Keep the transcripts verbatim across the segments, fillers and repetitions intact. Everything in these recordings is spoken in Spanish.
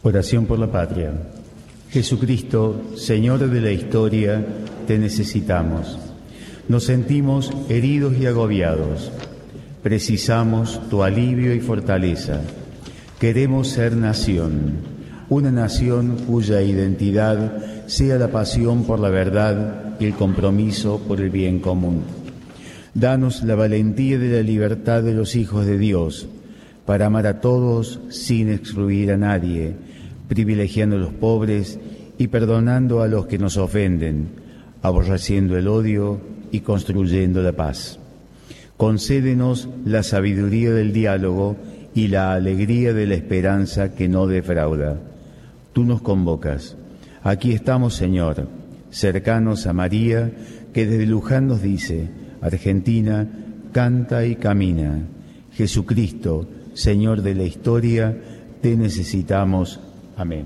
Oración por la patria. Jesucristo, Señor de la historia, te necesitamos. Nos sentimos heridos y agobiados. Precisamos tu alivio y fortaleza. Queremos ser nación, una nación cuya identidad sea la pasión por la verdad y el compromiso por el bien común. Danos la valentía de la libertad de los hijos de Dios, para amar a todos sin excluir a nadie, privilegiando a los pobres y perdonando a los que nos ofenden, aborreciendo el odio y construyendo la paz. Concédenos la sabiduría del diálogo y la alegría de la esperanza que no defrauda. Tú nos convocas. Aquí estamos, Señor, cercanos a María, que desde Luján nos dice: Argentina, canta y camina. Jesucristo, Señor de la historia, te necesitamos. Amén.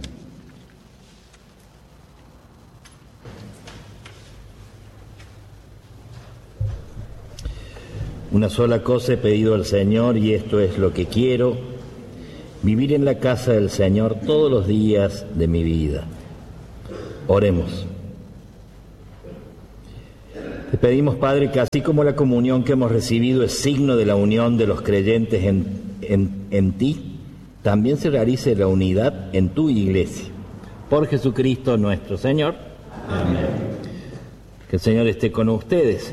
Una sola cosa he pedido al Señor y esto es lo que quiero: vivir en la casa del Señor todos los días de mi vida. Oremos. Te pedimos, Padre, que así como la comunión que hemos recibido es signo de la unión de los creyentes en, en, en ti, también se realice la unidad en tu iglesia. Por Jesucristo nuestro Señor. Amén. Que el Señor esté con ustedes.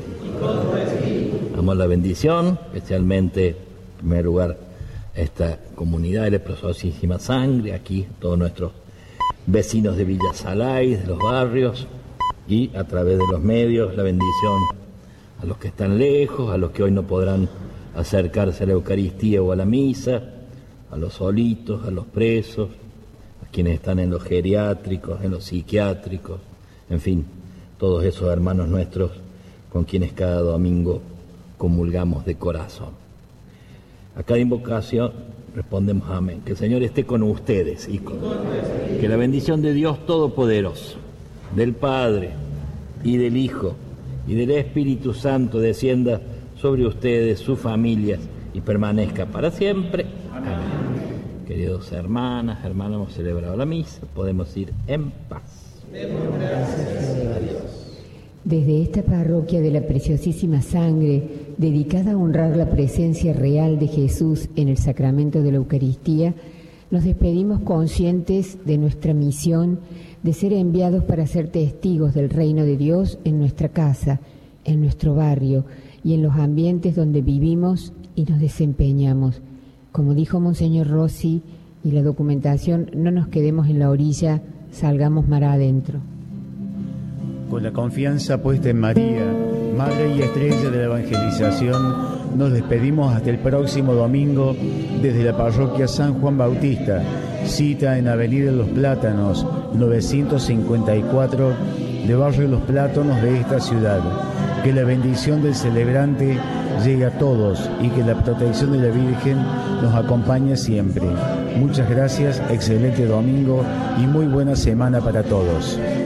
Damos la bendición, especialmente, en primer lugar, a esta comunidad de la Preciosísima Sangre, aquí todos nuestros vecinos de Villa Salay, de los barrios, y a través de los medios, la bendición a los que están lejos, a los que hoy no podrán acercarse a la Eucaristía o a la misa, a los solitos, a los presos, a quienes están en los geriátricos, en los psiquiátricos, en fin, todos esos hermanos nuestros con quienes cada domingo comulgamos de corazón. A cada invocación respondemos amén. Que el Señor esté con ustedes y con que la bendición de Dios Todopoderoso, del Padre y del Hijo y del Espíritu Santo descienda sobre ustedes, sus familias, y permanezca para siempre. Amén. Queridos hermanas, hermanos, hemos celebrado la misa, podemos ir en paz. Adiós. Desde esta parroquia de la Preciosísima Sangre, dedicada a honrar la presencia real de Jesús en el sacramento de la Eucaristía, nos despedimos conscientes de nuestra misión de ser enviados para ser testigos del reino de Dios en nuestra casa, en nuestro barrio y en los ambientes donde vivimos y nos desempeñamos. Como dijo Monseñor Rossi y la documentación, no nos quedemos en la orilla, salgamos mar adentro. Con la confianza puesta en María, Madre y Estrella de la Evangelización, nos despedimos hasta el próximo domingo desde la parroquia San Juan Bautista, cita en Avenida Los Plátanos, novecientos cincuenta y cuatro, de Barrio Los Plátanos de esta ciudad. Que la bendición del celebrante llegue a todos y que la protección de la Virgen nos acompañe siempre. Muchas gracias, excelente domingo y muy buena semana para todos.